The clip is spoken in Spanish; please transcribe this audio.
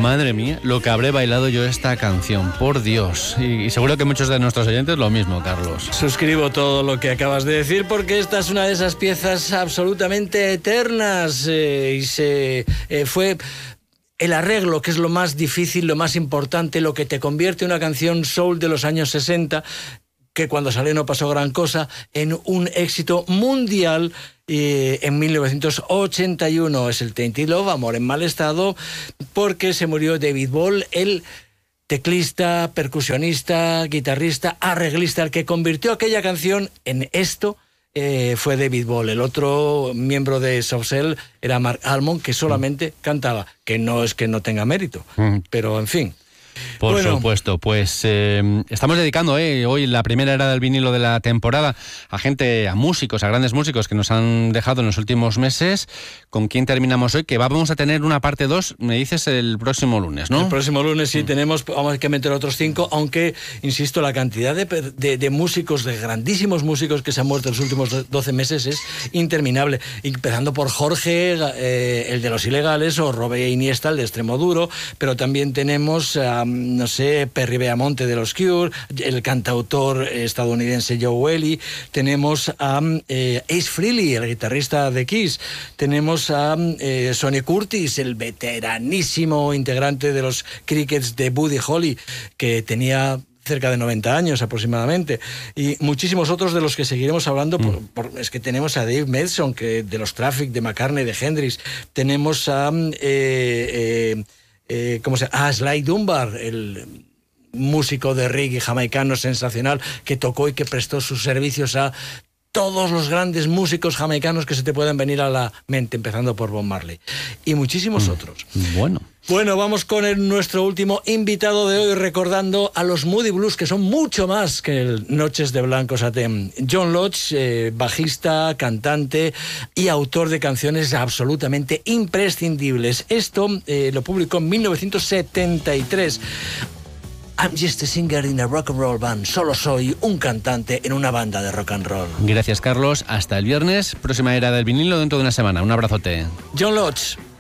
Madre mía, lo que habré bailado yo esta canción, por Dios. Y seguro que muchos de nuestros oyentes lo mismo, Carlos. Suscribo todo lo que acabas de decir porque esta es una de esas piezas absolutamente eternas fue el arreglo, que es lo más difícil, lo más importante, lo que te convierte una canción soul de los años 60, que cuando salió no pasó gran cosa, en un éxito mundial. En 1981 es el Tainted Love, Amor en mal estado, porque se murió David Ball, el teclista, percusionista, guitarrista, arreglista, el que convirtió aquella canción en esto. Fue David Ball. El otro miembro de Soft Cell era Mark Almond, que solamente cantaba, que no es que no tenga mérito, pero en fin. Por supuesto, pues estamos dedicando hoy la primera era del vinilo de la temporada a músicos, a grandes músicos que nos han dejado en los últimos meses. ¿Con quién terminamos hoy? Que vamos a tener una parte 2, me dices, el próximo lunes, ¿no? El próximo lunes sí vamos a que meter otros 5, aunque, insisto, la cantidad de músicos, de grandísimos músicos que se han muerto en los últimos 12 meses es interminable. Empezando por Jorge, el de Los Ilegales, o Robé Iniesta, el de Extremo Duro, pero también tenemos Perry Beamonte de los Cure, el cantautor estadounidense Joe Ellie, tenemos a Ace Frehley, el guitarrista de Kiss, tenemos a Sonny Curtis, el veteranísimo integrante de los Crickets de Buddy Holly, que tenía cerca de 90 años aproximadamente, y muchísimos otros de los que seguiremos hablando. Es que tenemos a Dave Mason, que de los Traffic, de McCartney, de Hendrix, tenemos a Sly Dunbar, el músico de reggae jamaicano sensacional, que tocó y que prestó sus servicios a todos los grandes músicos jamaicanos que se te pueden venir a la mente, empezando por Bob Marley, y muchísimos otros. Bueno, vamos con nuestro último invitado de hoy, recordando a los Moody Blues, que son mucho más que Noches de Blanco Satén. John Lodge, bajista, cantante y autor de canciones absolutamente imprescindibles. Esto lo publicó en 1973. I'm just a singer in a rock and roll band. Solo soy un cantante en una banda de rock and roll. Gracias, Carlos. Hasta el viernes. Próxima era del vinilo dentro de una semana. Un abrazote. John Lodge.